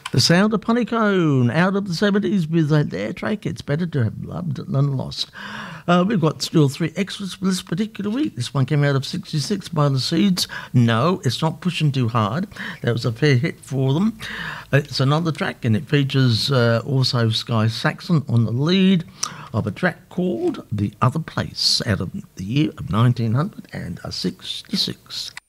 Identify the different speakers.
Speaker 1: The Sound of Honeycomb, out of the 70s with their track, It's Better to Have Loved Than Lost. We've got still three extras for this particular week. This one came out of 66 by The Seeds. No, it's not pushing too hard. That was a fair hit for them. It's another track, and it features also Sky Saxon on the lead of a track called The Other Place, out of the year of 1966.